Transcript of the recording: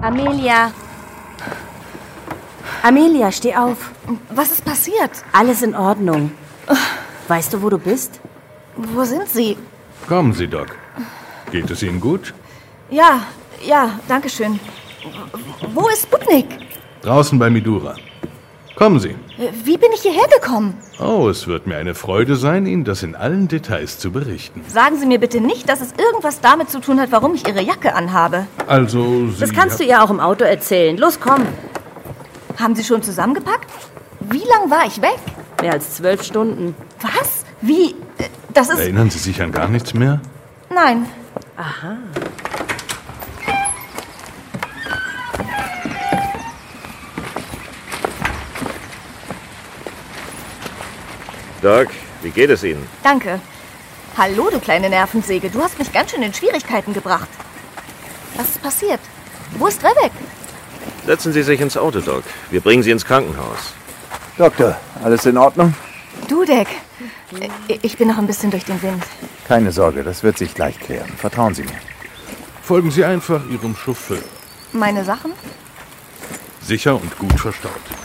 Amelia. Amelia, steh auf. Was ist passiert? Alles in Ordnung. Weißt du, wo du bist? Wo sind Sie? Kommen Sie, Doc. Geht es Ihnen gut? Ja, danke schön. Wo ist Sputnik? Draußen bei Midura. Kommen Sie. Wie bin ich hierher gekommen? Oh, es wird mir eine Freude sein, Ihnen das in allen Details zu berichten. Sagen Sie mir bitte nicht, dass es irgendwas damit zu tun hat, warum ich Ihre Jacke anhabe. Also, Sie... Das kannst du ihr auch im Auto erzählen. Los, komm. Haben Sie schon zusammengepackt? Wie lang war ich weg? Mehr als 12 Stunden. Was? Wie? Das ist... Erinnern Sie sich an gar nichts mehr? Nein. Aha. Doc, wie geht es Ihnen? Danke. Hallo, du kleine Nervensäge. Du hast mich ganz schön in Schwierigkeiten gebracht. Was ist passiert? Wo ist Rebek? Setzen Sie sich ins Auto, Doc. Wir bringen Sie ins Krankenhaus. Doktor, alles in Ordnung? Dudek. Ich bin noch ein bisschen durch den Wind. Keine Sorge, das wird sich gleich klären. Vertrauen Sie mir. Folgen Sie einfach Ihrem Chauffeur. Meine Sachen? Sicher und gut verstaut.